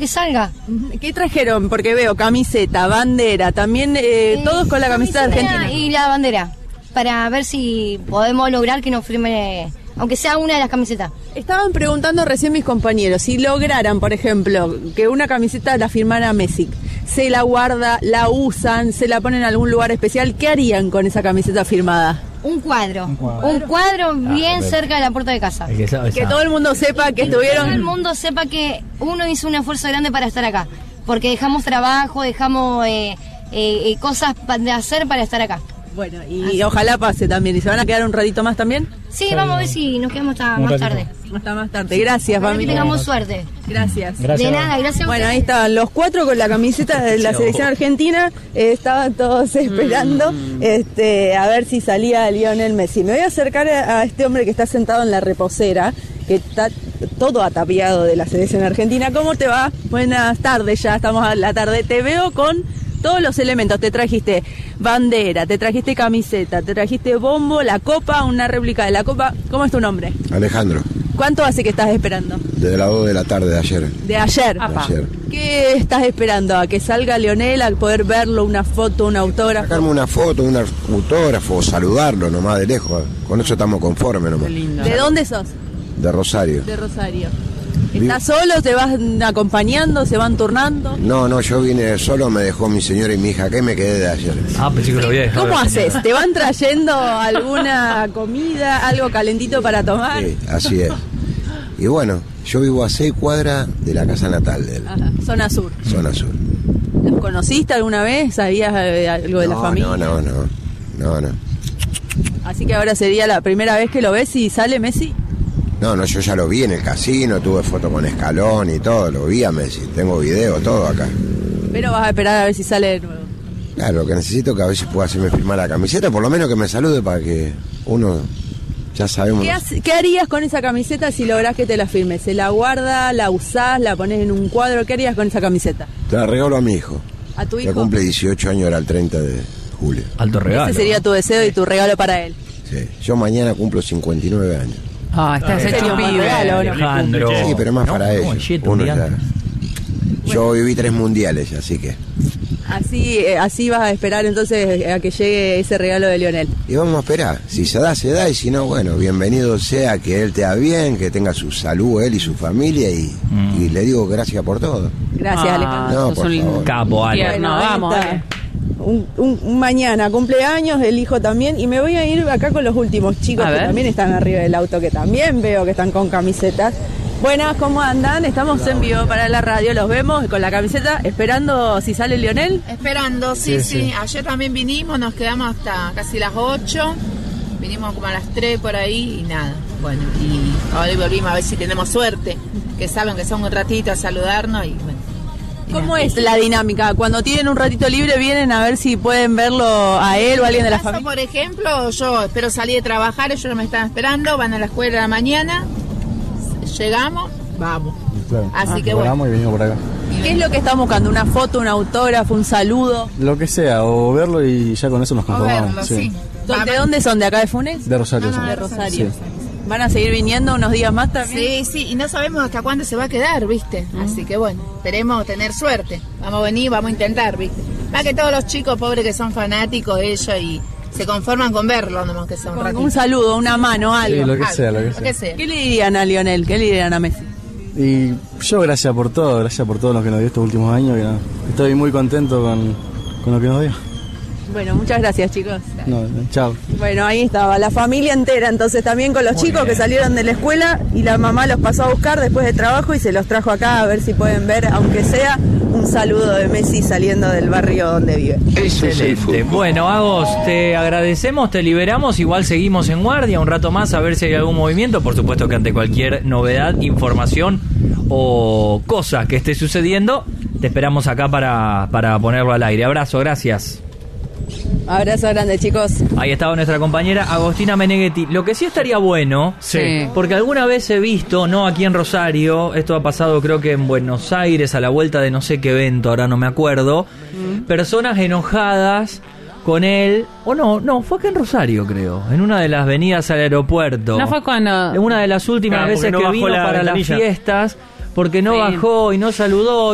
que salga. ¿Qué trajeron? Porque veo camiseta, bandera, también todos con la camiseta de Argentina. Y la bandera, para ver si podemos lograr que nos firme, aunque sea una de las camisetas. Estaban preguntando recién mis compañeros, si lograran, por ejemplo, que una camiseta la firmara Messi, se la guarda, la usan, se la ponen en algún lugar especial, ¿qué harían con esa camiseta firmada? Un cuadro bien cerca de la puerta de casa. Que todo el mundo sepa que estuvieron... Que todo el mundo sepa que uno hizo un esfuerzo grande para estar acá, porque dejamos trabajo, dejamos cosas de hacer para estar acá. Bueno, y ojalá pase también. ¿Y se van a quedar un ratito más también? Sí, vamos a ver si nos quedamos hasta más tarde. Hasta más tarde. Gracias, familia. Que tengamos suerte. Gracias. De nada, gracias. Bueno, ahí estaban los 4 con la camiseta de la selección argentina. Estaban todos esperando a ver si salía Lionel Messi. Me voy a acercar a este hombre que está sentado en la reposera, que está todo ataviado de la selección argentina. ¿Cómo te va? Buenas tardes, ya estamos a la tarde. Te veo con todos los elementos. Te trajiste bandera, te trajiste camiseta, te trajiste bombo, la copa, una réplica de la copa. ¿Cómo es tu nombre? Alejandro. ¿Cuánto hace que estás esperando? Desde las 2 de la tarde de ayer. ¿De ayer? ¿Qué estás esperando? ¿A que salga Lionel, a poder verlo, una foto, un autógrafo? Sacarme una foto, un autógrafo, saludarlo nomás de lejos. Con eso estamos conformes nomás. ¿De dónde sos? De Rosario. De Rosario. ¿Estás solo? ¿Te vas acompañando? ¿Se van turnando? No, yo vine solo, me dejó mi señora y mi hija, que me quedé de ayer. Pensé que lo había dejado. ¿Cómo haces? ¿Te van trayendo alguna comida, algo calentito para tomar? Sí, así es. Y bueno, yo vivo a 6 cuadras de la casa natal de él. Ajá, zona sur. Zona sur. ¿Los conociste alguna vez? ¿Sabías algo de la familia? No. Así que ahora sería la primera vez que lo ves y sale Messi. No, yo ya lo vi en el casino, tuve foto con Escalón y todo, lo vi a Messi, tengo video, todo acá. Pero vas a esperar a ver si sale de nuevo. Claro, lo que necesito es que a veces pueda hacerme firmar la camiseta, por lo menos que me salude para que uno ya sabemos. ¿Qué harías con esa camiseta si lográs que te la firme? ¿Se la guarda, la usás, la pones en un cuadro? ¿Qué harías con esa camiseta? Te la regalo a mi hijo. ¿A tu hijo? Que cumple 18 años ahora el 30 de julio. Alto regalo. Ese sería tu deseo y tu regalo para él. Sí, yo mañana cumplo 59 años. Estás hecho pibe, Alejandro. Sí, pero es más para ellos. Yo viví 3 mundiales, así que... Así vas a esperar entonces a que llegue ese regalo de Lionel. Y vamos a esperar. Si se da, y si no, bueno, bienvenido sea, que él te da bien, que tenga su salud, él y su familia, y le digo gracias por todo. Gracias, Alejandro. No, por favor. Capo, Ale. Bueno, vamos, un mañana cumpleaños, el hijo también, y me voy a ir acá con los últimos chicos que también están arriba del auto, que también veo que están con camisetas. Buenas, ¿cómo andan? Estamos en vivo para la radio, los vemos con la camiseta, esperando si sale Lionel. Esperando, sí. Ayer también vinimos, nos quedamos hasta casi las 8, vinimos como a las 3 por ahí y nada. Bueno, y hoy volvimos a ver si tenemos suerte, que saben que son un ratito a saludarnos y bueno. ¿Cómo es la dinámica? Cuando tienen un ratito libre, ¿vienen a ver si pueden verlo a él o a alguien de la familia? Por ejemplo, yo espero salir de trabajar, ellos no me están esperando, van a la escuela de la mañana, llegamos, vamos. Claro. Así que bueno. Y venimos por acá. ¿Qué es lo que están buscando? ¿Una foto, un autógrafo, un saludo? Lo que sea, o verlo y ya con eso nos conformamos. Verlo, sí. ¿De dónde son? ¿De acá de Funes? De Rosario. De Rosario. Sí. ¿Van a seguir viniendo unos días más también? Sí, y no sabemos hasta cuándo se va a quedar, ¿viste? Así que bueno, esperemos tener suerte. Vamos a venir, vamos a intentar, ¿viste? Más que todos los chicos pobres que son fanáticos de ellos y se conforman con verlo, nomás que sea un ratito. Un saludo, una mano, algo. Sí, lo que sea. ¿Qué le dirían a Lionel? ¿Qué le dirían a Messi? Y yo gracias por todo lo que nos dio estos últimos años. Estoy muy contento con lo que nos dio. Bueno, muchas gracias, chicos. Chao. Bueno, ahí estaba la familia entera, entonces también con los chicos que salieron de la escuela y la mamá los pasó a buscar después de trabajo y se los trajo acá a ver si pueden ver, aunque sea, un saludo de Messi saliendo del barrio donde vive. Excelente. Bueno, Agos, te agradecemos, te liberamos, igual seguimos en guardia un rato más a ver si hay algún movimiento, por supuesto que ante cualquier novedad, información o cosa que esté sucediendo, te esperamos acá para ponerlo al aire. Abrazo, gracias. Abrazo grande, chicos. Ahí estaba nuestra compañera Agostina Meneghetti. Lo que sí estaría bueno, porque alguna vez he visto, no aquí en Rosario, esto ha pasado creo que en Buenos Aires, a la vuelta de no sé qué evento, ahora no me acuerdo, personas enojadas con él, o no, fue acá en Rosario creo, en una de las venidas al aeropuerto. No fue cuando... En una de las últimas veces que vino para las fiestas, porque no bajó y no saludó.